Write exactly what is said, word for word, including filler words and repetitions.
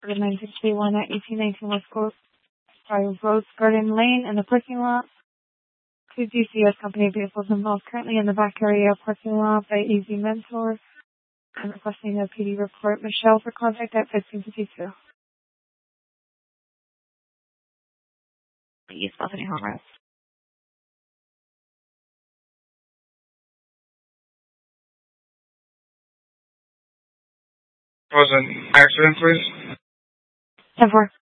nine six three one at eighteen nineteen West Coast, sorry, Rose Garden Lane in the parking lot. Two D C S company vehicles involved currently in the back area parking lot by Easy Mentor. I'm requesting a P D report. Michelle for contact at fifteen fifty-two. East Bethany Home Rest. Was an accident, please? ten four.